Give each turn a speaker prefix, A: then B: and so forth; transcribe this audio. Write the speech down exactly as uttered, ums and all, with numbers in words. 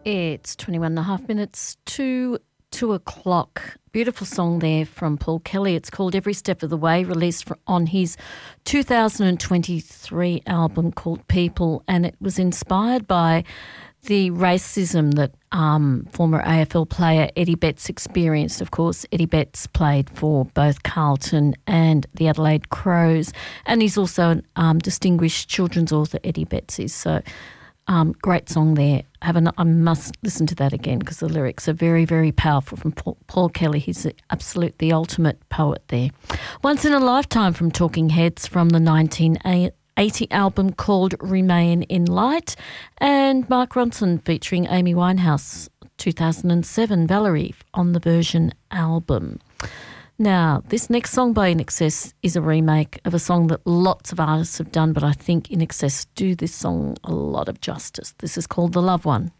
A: It's twenty-one and a half minutes to two o'clock. Beautiful song there from Paul Kelly. It's called Every Step of the Way, released for, on his two thousand twenty-three album called People, and it was inspired by the racism that um, former A F L player Eddie Betts experienced. Of course, Eddie Betts played for both Carlton and the Adelaide Crows, and he's also a um, distinguished children's author, Eddie Betts is. So um, great song there. Have an, I must listen to that again because the lyrics are very, very powerful from Paul, Paul Kelly. He's the absolute, the ultimate poet there. Once in a Lifetime from Talking Heads from the nineteen eighty album called Remain in Light, and Mark Ronson featuring Amy Winehouse, two thousand seven, Valerie on the Version album. Now, this next song by In Excess is a remake of a song that lots of artists have done, but I think In Excess do this song a lot of justice. This is called The Love One.